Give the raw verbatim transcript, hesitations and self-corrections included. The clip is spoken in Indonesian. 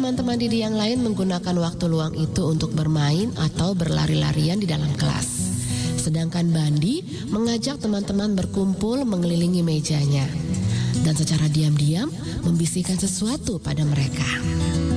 teman-teman Didi yang lain menggunakan waktu luang itu untuk bermain atau berlari-larian di dalam kelas. Sedangkan Bandi mengajak teman-teman berkumpul mengelilingi mejanya dan secara diam-diam membisikkan sesuatu pada mereka.